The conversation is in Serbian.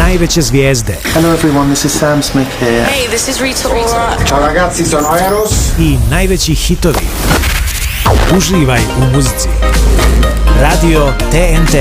najveće zvijezde. Hello everyone, this is Sam Smith here. Hey, this is Rita Ora. Ciao ragazzi, sono Eros. I najveći hitovi. Uživaj u muzici. Radio TNT.